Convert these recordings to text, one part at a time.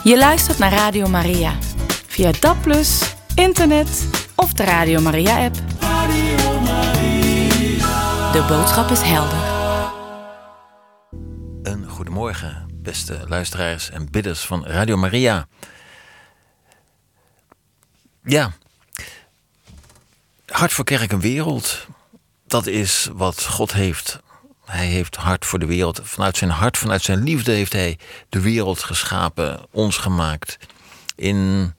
Je luistert naar Radio Maria. Via DAB+, internet of de Radio Maria-app. Radio Maria. De boodschap is helder. Een goedemorgen, beste luisteraars en bidders van Radio Maria. Ja, hart voor kerk en wereld, dat is wat God heeft. Hij heeft hart voor de wereld. Vanuit zijn hart, vanuit zijn liefde heeft hij de wereld geschapen, ons gemaakt. In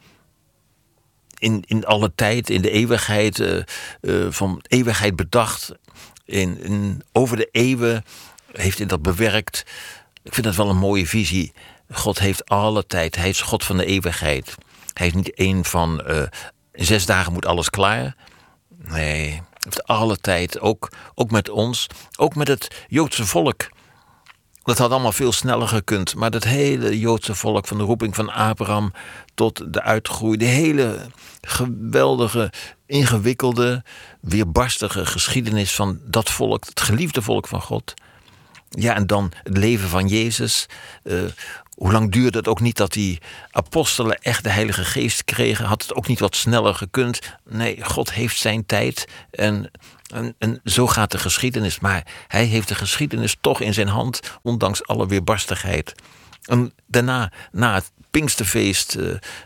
alle tijd, in de eeuwigheid, van eeuwigheid bedacht. Over de eeuwen heeft hij dat bewerkt. Ik vind dat wel een mooie visie. God heeft alle tijd. Hij is God van de eeuwigheid. Hij is niet één van in 6 dagen moet alles klaar. Nee, hij heeft alle tijd. Ook met ons. Ook met het Joodse volk. Dat had allemaal veel sneller gekund. Maar dat hele Joodse volk, van de roeping van Abraham tot de uitgroei, de hele geweldige, ingewikkelde, weerbarstige geschiedenis van dat volk, het geliefde volk van God. Ja, en dan het leven van Jezus. Hoe lang duurde het ook niet dat die apostelen echt de Heilige Geest kregen? Had het ook niet wat sneller gekund? Nee, God heeft zijn tijd en zo gaat de geschiedenis. Maar hij heeft de geschiedenis toch in zijn hand, ondanks alle weerbarstigheid. En daarna, na het Pinksterfeest,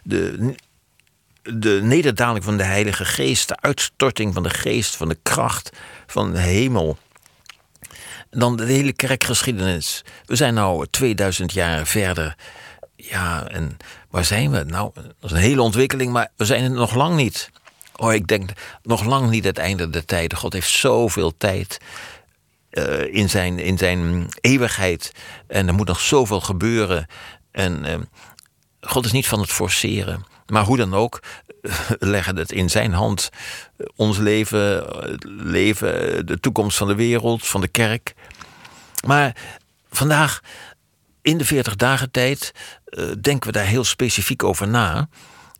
de nederdaling van de Heilige Geest, de uitstorting van de Geest, van de kracht van de hemel. Dan de hele kerkgeschiedenis. We zijn nou 2000 jaar verder. Ja, en waar zijn we? Nou, dat is een hele ontwikkeling, maar we zijn er nog lang niet. Oh, ik denk nog lang niet het einde der tijden. God heeft zoveel tijd in zijn eeuwigheid. En er moet nog zoveel gebeuren. En God is niet van het forceren. Maar hoe dan ook, we leggen het in zijn hand. Ons leven, het leven, de toekomst van de wereld, van de kerk. Maar vandaag, in de 40 dagen tijd, denken we daar heel specifiek over na.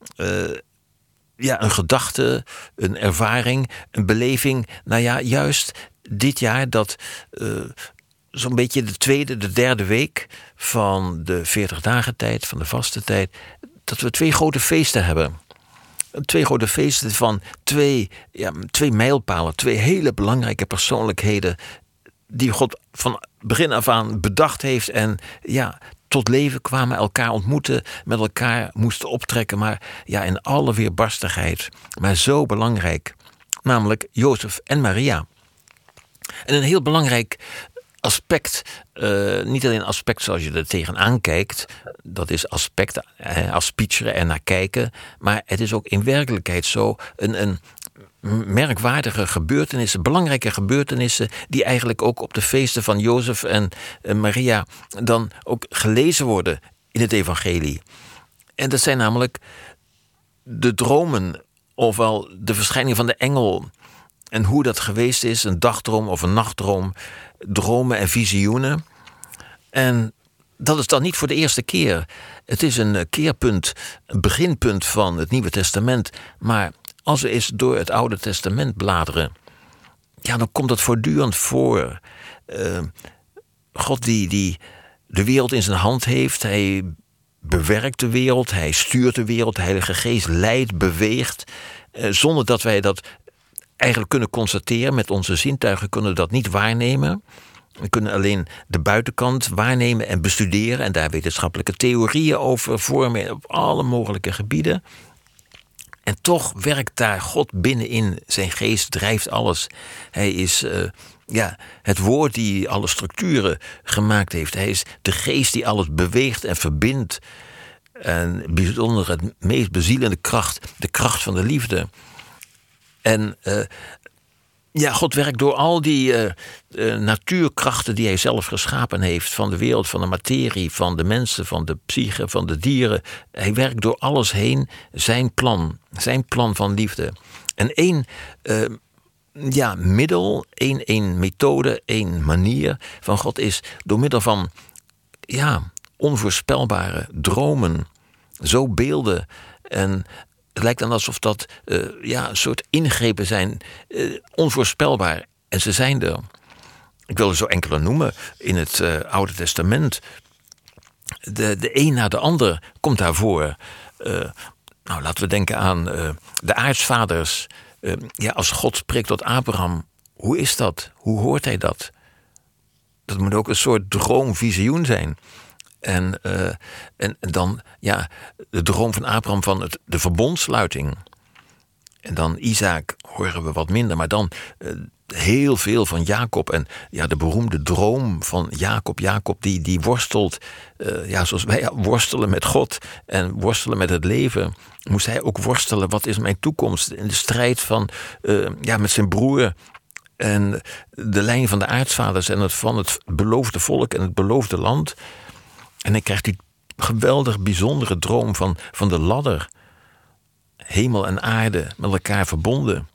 Een gedachte, een ervaring, een beleving. Nou ja, juist dit jaar dat zo'n beetje de 2e, de 3e week van de 40 dagen tijd, van de vaste tijd, dat we 2 grote feesten hebben. 2 grote feesten van 2 mijlpalen, 2 hele belangrijke persoonlijkheden die God van begin af aan bedacht heeft en tot leven kwamen, elkaar ontmoeten, met elkaar moesten optrekken, maar in alle weerbarstigheid. Maar zo belangrijk, namelijk Jozef en Maria. En een heel belangrijk aspect, niet alleen aspect zoals je er tegenaan kijkt, dat is aspect, als pitcheren en naar kijken, maar het is ook in werkelijkheid zo een merkwaardige gebeurtenissen, belangrijke gebeurtenissen, die eigenlijk ook op de feesten van Jozef en Maria dan ook gelezen worden in het evangelie. En dat zijn namelijk de dromen, ofwel de verschijning van de engel. En hoe dat geweest is, een dagdroom of een nachtdroom, dromen en visioenen. En dat is dan niet voor de eerste keer. Het is een keerpunt, een beginpunt van het Nieuwe Testament. Maar als we eens door het Oude Testament bladeren, dan komt het voortdurend voor. God die de wereld in zijn hand heeft, hij bewerkt de wereld, hij stuurt de wereld, de Heilige Geest leidt, beweegt, zonder dat wij dat eigenlijk kunnen constateren. Met onze zintuigen kunnen we dat niet waarnemen. We kunnen alleen de buitenkant waarnemen en bestuderen en daar wetenschappelijke theorieën over vormen op alle mogelijke gebieden. En toch werkt daar God binnenin. Zijn geest drijft alles. Hij is het woord die alle structuren gemaakt heeft. Hij is de geest die alles beweegt en verbindt. En bijzonder het meest bezielende kracht, de kracht van de liefde. En God werkt door al die natuurkrachten die hij zelf geschapen heeft. Van de wereld, van de materie, van de mensen, van de psyche, van de dieren. Hij werkt door alles heen zijn plan van liefde. En één middel, één methode, één manier van God is door middel van onvoorspelbare dromen. Zo beelden en het lijkt dan alsof dat een soort ingrepen zijn, onvoorspelbaar. En ze zijn er. Ik wil er zo enkele noemen in het Oude Testament. de een na de ander komt daarvoor. Nou, laten we denken aan de aartsvaders. Als God spreekt tot Abraham, hoe is dat? Hoe hoort hij dat? Dat moet ook een soort droomvisioen zijn. En dan de droom van Abraham van de verbondsluiting. En dan Isaac horen we wat minder, maar dan heel veel van Jacob. En de beroemde droom van Jacob. Jacob die worstelt, zoals wij worstelen met God en worstelen met het leven, moest hij ook worstelen. Wat is mijn toekomst? In de strijd met zijn broer. En de lijn van de aartsvaders en van het beloofde volk en het beloofde land. En hij krijgt die geweldig bijzondere droom van de ladder. Hemel en aarde met elkaar verbonden.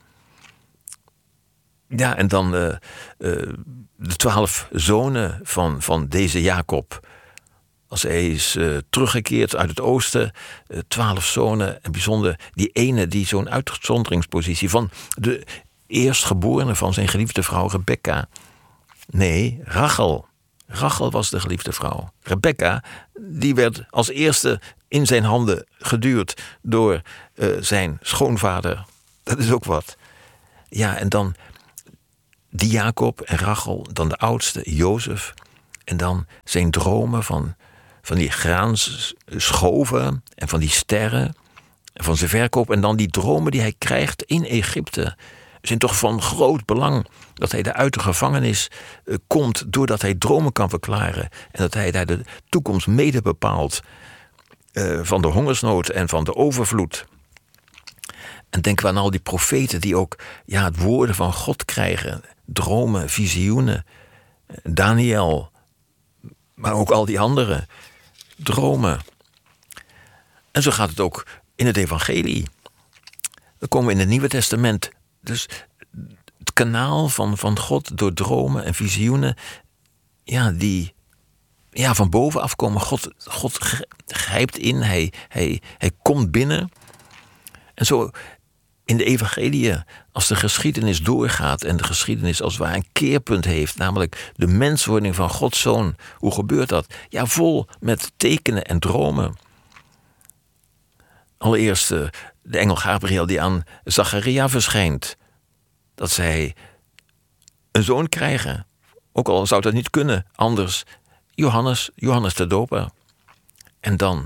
Ja, en dan de 12 zonen van deze Jacob. Als hij is teruggekeerd uit het oosten. 12 zonen. En bijzonder die ene die zo'n uitzonderingspositie van de eerstgeborene van zijn geliefde vrouw Rebecca. Nee, Rachel. Rachel was de geliefde vrouw. Rebecca, die werd als eerste in zijn handen geduwd door zijn schoonvader. Dat is ook wat. Ja, en dan die Jacob en Rachel, dan de oudste, Jozef. En dan zijn dromen van die graanschoven en van die sterren. En van zijn verkoop. En dan die dromen die hij krijgt in Egypte. Zijn toch van groot belang dat hij daar uit de gevangenis komt, doordat hij dromen kan verklaren. En dat hij daar de toekomst mede bepaalt van de hongersnood en van de overvloed. En denken we aan al die profeten die ook het woorden van God krijgen. Dromen, visioenen. Daniel, maar ook al die andere dromen. En zo gaat het ook in het evangelie. Dan komen we in het Nieuwe Testament. Dus het kanaal van God door dromen en visioenen, die van bovenaf komen. God grijpt in, hij komt binnen. En zo in de evangelie, als de geschiedenis doorgaat en de geschiedenis als het ware een keerpunt heeft, namelijk de menswording van Gods Zoon, hoe gebeurt dat? Ja, vol met tekenen en dromen. Allereerst de engel Gabriel die aan Zacharia verschijnt. Dat zij een zoon krijgen. Ook al zou dat niet kunnen anders. Johannes de Doper. En dan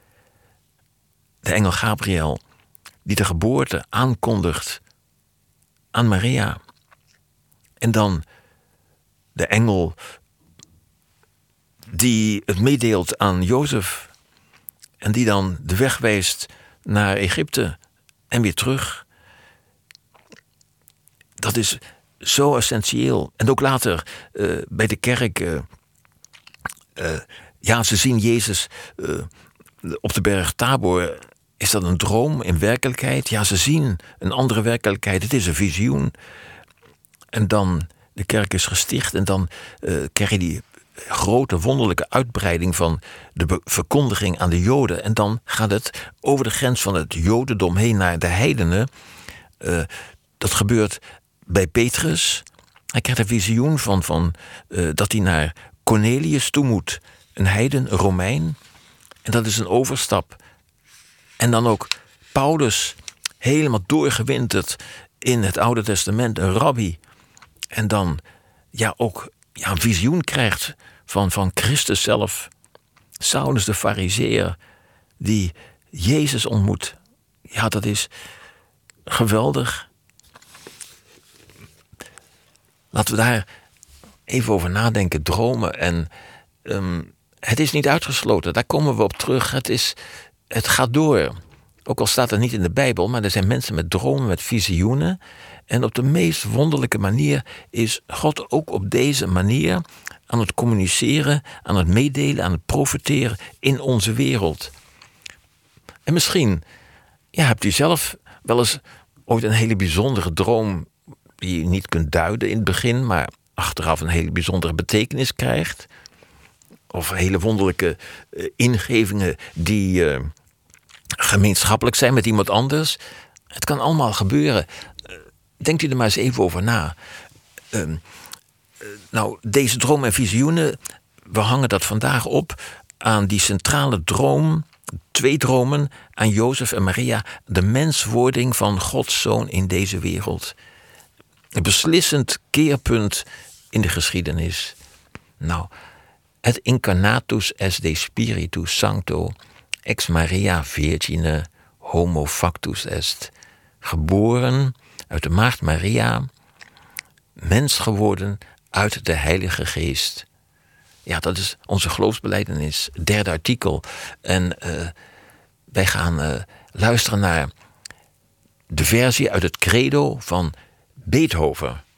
de engel Gabriel die de geboorte aankondigt aan Maria. En dan de engel die het meedeelt aan Jozef. En die dan de weg wijst naar Egypte en weer terug. Dat is zo essentieel. En ook later bij de kerk. Ze zien Jezus op de berg Tabor. Is dat een droom in werkelijkheid? Ja, ze zien een andere werkelijkheid. Het is een visioen. En dan, de kerk is gesticht. En dan krijg je die grote wonderlijke uitbreiding van de verkondiging aan de Joden. En dan gaat het over de grens van het Jodendom heen naar de heidenen. Dat gebeurt bij Petrus. Hij krijgt een visioen van dat hij naar Cornelius toe moet. Een heiden, een Romein. En dat is een overstap. En dan ook Paulus, helemaal doorgewinterd in het Oude Testament, een rabbi. En dan ook een visioen krijgt van Christus zelf. Saulus de Farizeeër, die Jezus ontmoet. Ja, dat is geweldig. Laten we daar even over nadenken, dromen. En het is niet uitgesloten, daar komen we op terug. Het gaat door. Ook al staat het niet in de Bijbel, maar er zijn mensen met dromen, met visioenen. En op de meest wonderlijke manier is God ook op deze manier aan het communiceren, aan het meedelen, aan het profiteren in onze wereld. En misschien hebt u zelf wel eens ooit een hele bijzondere droom die je niet kunt duiden in het begin, maar achteraf een hele bijzondere betekenis krijgt. Of hele wonderlijke ingevingen die gemeenschappelijk zijn met iemand anders. Het kan allemaal gebeuren. Denkt u er maar eens even over na. Deze dromen en visioenen, we hangen dat vandaag op aan die centrale droom, 2 dromen aan Jozef en Maria, de menswording van Gods Zoon in deze wereld. Een beslissend keerpunt in de geschiedenis. Nou, het incarnatus est de Spiritus Sancto, ex Maria Virgine homo factus est. Geboren uit de maagd Maria, mens geworden uit de Heilige Geest. Ja, dat is onze geloofsbelijdenis, het 3e artikel. En wij gaan luisteren naar de versie uit het credo van Beethoven.